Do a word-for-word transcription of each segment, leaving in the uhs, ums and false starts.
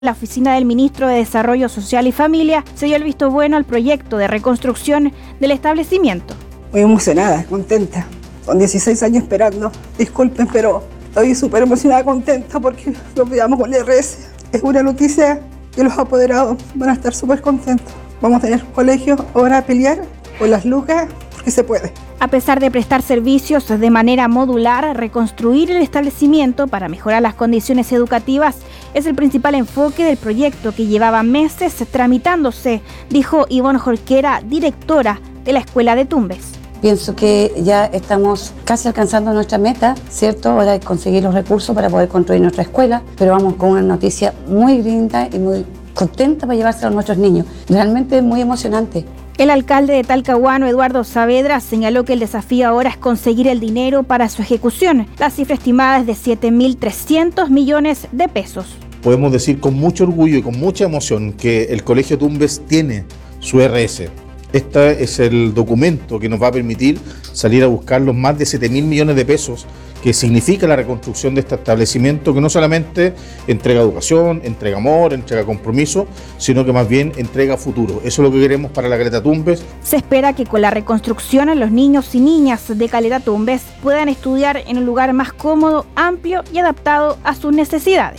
La oficina del ministro de Desarrollo Social y Familia se dio el visto bueno al proyecto de reconstrucción del establecimiento. Muy emocionada, contenta, con dieciséis años esperando. Disculpen, pero estoy súper emocionada, contenta porque lo pidamos con el R S. Es una noticia que los apoderados van a estar súper contentos. Vamos a tener colegios, ahora a pelear por las lucas, porque se puede. A pesar de prestar servicios de manera modular, reconstruir el establecimiento para mejorar las condiciones educativas es el principal enfoque del proyecto que llevaba meses tramitándose, dijo Ivonne Jorquera, directora de la Escuela de Tumbes. Pienso que ya estamos casi alcanzando nuestra meta, ¿cierto? Ahora hay que conseguir los recursos para poder construir nuestra escuela, pero vamos con una noticia muy linda y muy contenta para llevársela a nuestros niños. Realmente es muy emocionante. El alcalde de Talcahuano, Eduardo Saavedra, señaló que el desafío ahora es conseguir el dinero para su ejecución. La cifra estimada es de siete mil trescientos millones de pesos. Podemos decir con mucho orgullo y con mucha emoción que el Colegio Tumbes tiene su R S. Este es el documento que nos va a permitir salir a buscar los más de siete mil millones de pesos que significa la reconstrucción de este establecimiento, que no solamente entrega educación, entrega amor, entrega compromiso, sino que más bien entrega futuro. Eso es lo que queremos para la Caleta Tumbes. Se espera que con la reconstrucción los niños y niñas de Caleta Tumbes puedan estudiar en un lugar más cómodo, amplio y adaptado a sus necesidades.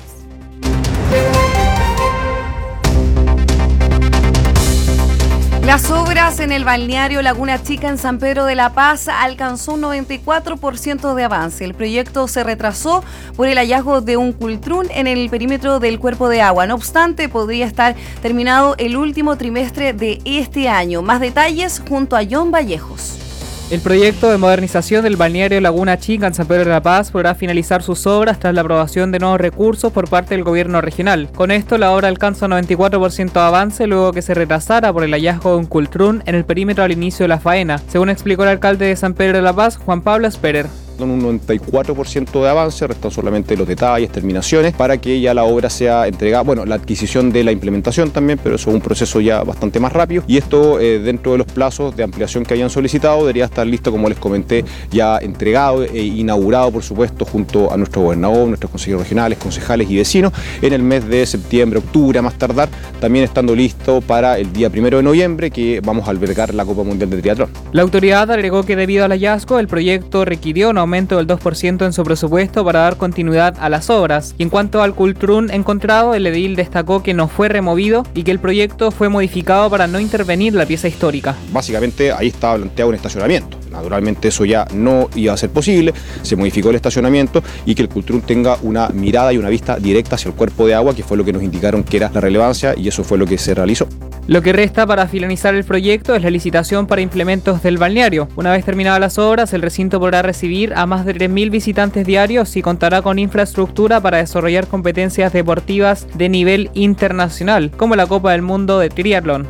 Las obras en el balneario Laguna Chica en San Pedro de la Paz alcanzó un noventa y cuatro por ciento de avance. El proyecto se retrasó por el hallazgo de un cultrún en el perímetro del cuerpo de agua. No obstante, podría estar terminado el último trimestre de este año. Más detalles junto a John Vallejos. El proyecto de modernización del balneario Laguna Chica en San Pedro de la Paz podrá finalizar sus obras tras la aprobación de nuevos recursos por parte del gobierno regional. Con esto, la obra alcanza un noventa y cuatro por ciento de avance luego que se retrasara por el hallazgo de un cultrún en el perímetro al inicio de la faena, según explicó el alcalde de San Pedro de la Paz, Juan Pablo Esperer. Con un noventa y cuatro por ciento de avance, restan solamente los detalles, terminaciones, para que ya la obra sea entregada, bueno, la adquisición de la implementación también, pero eso es un proceso ya bastante más rápido, y esto eh, dentro de los plazos de ampliación que hayan solicitado, debería estar listo, como les comenté, ya entregado e inaugurado, por supuesto, junto a nuestro gobernador, nuestros consejeros regionales, concejales y vecinos, en el mes de septiembre, octubre, a más tardar, también estando listo para el día primero de noviembre, que vamos a albergar la Copa Mundial de Triatlón. La autoridad agregó que debido al hallazgo, el proyecto requirió una aumento del dos por ciento en su presupuesto para dar continuidad a las obras. Y en cuanto al cultrún encontrado, el edil destacó que no fue removido y que el proyecto fue modificado para no intervenir la pieza histórica. Básicamente ahí estaba planteado un estacionamiento. Naturalmente eso ya no iba a ser posible, se modificó el estacionamiento y que el cultrún tenga una mirada y una vista directa hacia el cuerpo de agua, que fue lo que nos indicaron que era la relevancia, y eso fue lo que se realizó. Lo que resta para finalizar el proyecto es la licitación para implementos del balneario. Una vez terminadas las obras, el recinto podrá recibir a más de tres mil visitantes diarios y contará con infraestructura para desarrollar competencias deportivas de nivel internacional, como la Copa del Mundo de Triatlón.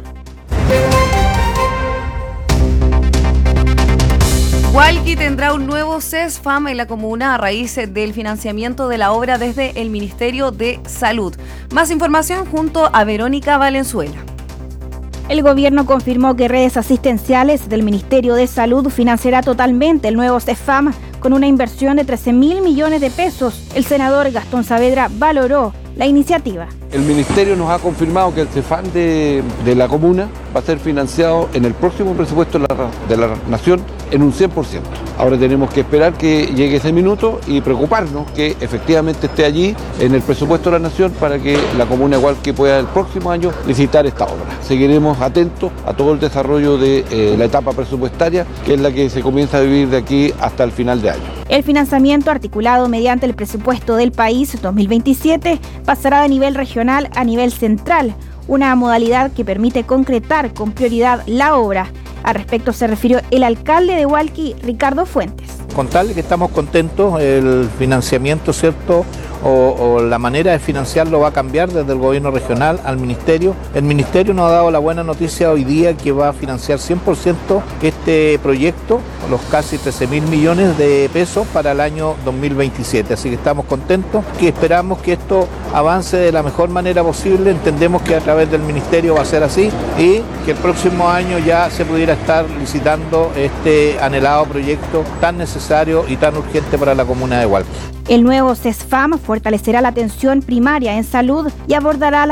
Hualqui tendrá un nuevo CESFAM en la comuna a raíz del financiamiento de la obra desde el Ministerio de Salud. Más información junto a Verónica Valenzuela. El gobierno confirmó que redes asistenciales del Ministerio de Salud financiará totalmente el nuevo CESFAM con una inversión de trece mil millones de pesos. El senador Gastón Saavedra valoró la iniciativa. El Ministerio nos ha confirmado que el CESFAM de, de la comuna va a ser financiado en el próximo presupuesto de la, de la Nación en un cien por ciento. Ahora tenemos que esperar que llegue ese minuto y preocuparnos que efectivamente esté allí en el presupuesto de la Nación para que la comuna igual que pueda el próximo año licitar esta obra. Seguiremos atentos a todo el desarrollo de eh, la etapa presupuestaria, que es la que se comienza a vivir de aquí hasta el final de año. El financiamiento articulado mediante el presupuesto del país dos mil veintisiete pasará de nivel regional a nivel central, una modalidad que permite concretar con prioridad la obra. Al respecto se refirió el alcalde de Hualqui, Ricardo Fuentes. Contarle que estamos contentos, el financiamiento, ¿cierto? O, o la manera de financiarlo va a cambiar desde el gobierno regional al ministerio. El ministerio nos ha dado la buena noticia hoy día que va a financiar cien por ciento este proyecto, los casi trece mil millones de pesos para el año dos mil veintisiete. Así que estamos contentos, que esperamos que esto avance de la mejor manera posible. Entendemos que a través del ministerio va a ser así y que el próximo año ya se pudiera estar licitando este anhelado proyecto tan necesario y tan urgente para la comuna de Hualqui. El nuevo CESFAM fortalecerá la atención primaria en salud y abordará